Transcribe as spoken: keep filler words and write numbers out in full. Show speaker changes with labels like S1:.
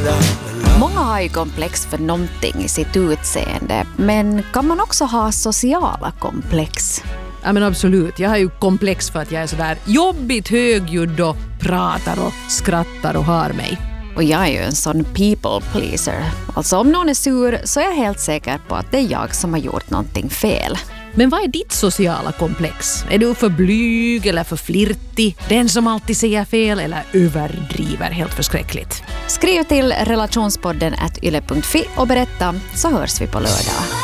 S1: Många har ju komplex för någonting i sitt utseende, men kan man också ha sociala komplex?
S2: Ja, men absolut. Jag har ju komplex för att jag är sådär jobbigt högljudd och pratar och skrattar och har mig.
S1: Och jag är ju en sån people pleaser. Alltså om någon är sur så är jag helt säker på att det är jag som har gjort någonting fel.
S2: Men vad är ditt sociala komplex? Är du för blyg eller för flirtig? Den som alltid säger fel eller överdriver helt förskräckligt?
S1: Skriv till relationspodden at yle punkt fi och berätta, så hörs vi på lördag.